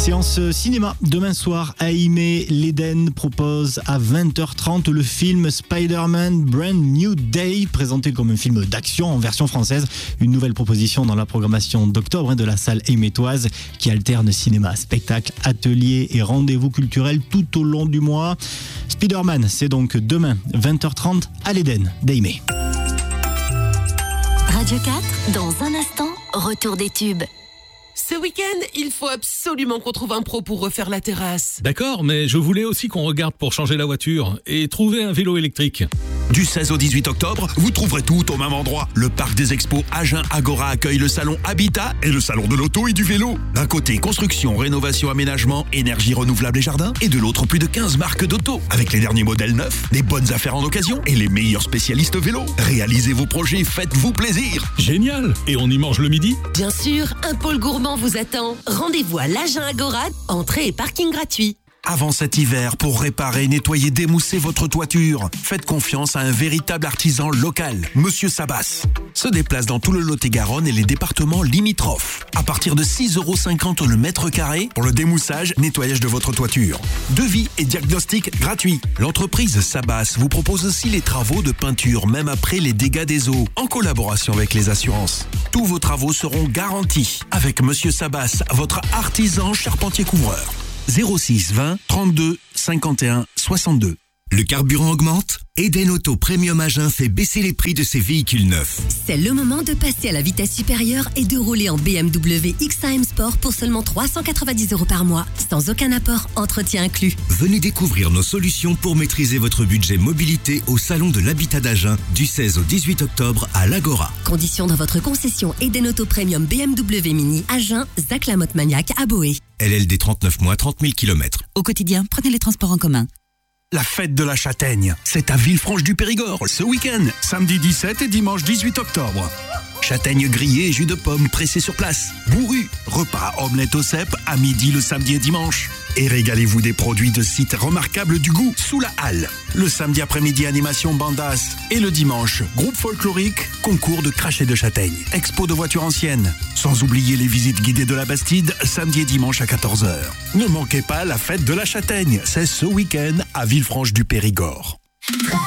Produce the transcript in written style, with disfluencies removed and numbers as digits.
Séance cinéma demain soir. Aimé l'Eden propose à 20h30 le film Spider-Man Brand New Day, présenté comme un film d'action en version française. Une nouvelle proposition dans la programmation d'octobre de la salle émétoise qui alterne cinéma, spectacle, atelier et rendez-vous culturels tout au long du mois. Spider-Man, c'est donc demain 20h30 à l'Eden d'Aimé. Radio 4, dans un instant, retour des tubes. Ce week-end, il faut absolument qu'on trouve un pro pour refaire la terrasse. D'accord, mais je voulais aussi qu'on regarde pour changer la voiture et trouver un vélo électrique. Du 16 au 18 octobre, vous trouverez tout au même endroit. Le parc des expos Agen Agora accueille le salon Habitat et le salon de l'auto et du vélo. D'un côté, construction, rénovation, aménagement, énergie renouvelable et jardin. Et de l'autre, plus de 15 marques d'auto. Avec les derniers modèles neufs, des bonnes affaires en occasion et les meilleurs spécialistes vélo. Réalisez vos projets, faites-vous plaisir. Génial! Et on y mange le midi? Bien sûr, un pôle gourmand vous attend. Rendez-vous à l'Agen Agora, entrée et parking gratuit. Avant cet hiver, pour réparer, nettoyer, démousser votre toiture, faites confiance à un véritable artisan local, Monsieur Sabas. Se déplace dans tout le Lot-et-Garonne et les départements limitrophes. À partir de 6,50 € le mètre carré pour le démoussage, nettoyage de votre toiture. Devis et diagnostic gratuit. L'entreprise Sabas vous propose aussi les travaux de peinture, même après les dégâts des eaux, en collaboration avec les assurances. Tous vos travaux seront garantis avec Monsieur Sabas, votre artisan charpentier-couvreur. 06 20 32 51 62. Le carburant augmente? Eden Auto Premium Agen fait baisser les prix de ses véhicules neufs. C'est le moment de passer à la vitesse supérieure et de rouler en BMW X-Time Sport pour seulement 390 € par mois, sans aucun apport, entretien inclus. Venez découvrir nos solutions pour maîtriser votre budget mobilité au Salon de l'Habitat d'Agen du 16 au 18 octobre à l'Agora. Conditions dans votre concession Eden Auto Premium BMW Mini Agen, Zac Lamotte Maniac à Boé. LLD 39 mois, 30 000 km. Au quotidien, prenez les transports en commun. La fête de la châtaigne, c'est à Villefranche-du-Périgord, ce week-end, samedi 17 et dimanche 18 octobre. Châtaigne grillée et jus de pomme pressé sur place. Bourru, repas omelette au cèpe à midi le samedi et dimanche. Et régalez-vous des produits de sites remarquables du goût sous la halle. Le samedi après-midi, animation bandas. Et le dimanche, groupe folklorique, concours de crachets de châtaigne. Expo de voitures anciennes. Sans oublier les visites guidées de la Bastide, samedi et dimanche à 14h. Ne manquez pas la fête de la châtaigne. C'est ce week-end à Villefranche-du-Périgord.